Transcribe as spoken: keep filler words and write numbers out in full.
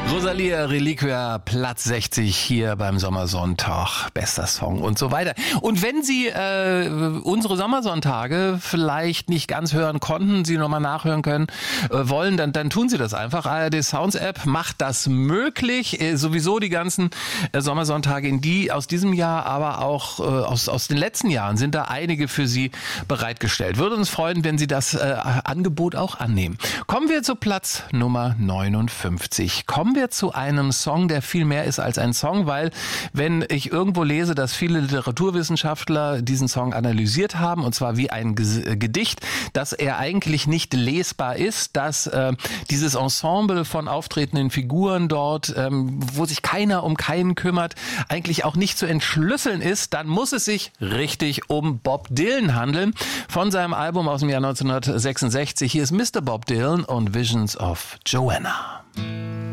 Rosalia Reliquia, Platz sechzig hier beim Sommersonntag, bester Song und so weiter. Und wenn Sie äh, unsere Sommersonntage vielleicht nicht ganz hören konnten, Sie nochmal nachhören können, äh, wollen, dann, dann tun Sie das einfach. A R D Sounds App macht das möglich. Äh, sowieso die ganzen äh, Sommersonntage in die aus diesem Jahr, aber auch äh, aus, aus den letzten Jahren sind da einige für Sie bereitgestellt. Würde uns freuen, wenn Sie das äh, Angebot auch annehmen. Kommen wir zu Platz Nummer neunundfünfzig. Kommen wir zu einem Song, der viel mehr ist als ein Song, weil wenn ich irgendwo lese, dass viele Literaturwissenschaftler diesen Song analysiert haben, und zwar wie ein Gedicht, dass er eigentlich nicht lesbar ist, dass äh, dieses Ensemble von auftretenden Figuren dort, ähm, wo sich keiner um keinen kümmert, eigentlich auch nicht zu entschlüsseln ist, dann muss es sich richtig um Bob Dylan handeln. Von seinem Album aus dem Jahr neunzehnhundertsechsundsechzig. Hier ist Mister Bob Dylan und Visions of Joanna.